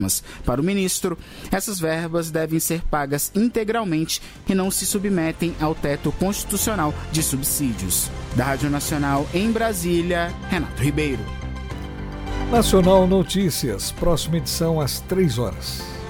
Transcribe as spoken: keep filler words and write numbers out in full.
Para o ministro, essas verbas devem ser pagas integralmente e não se submetem ao teto constitucional de subsídios. Da Rádio Nacional em Brasília, Renato Ribeiro. Nacional Notícias, próxima edição às três horas.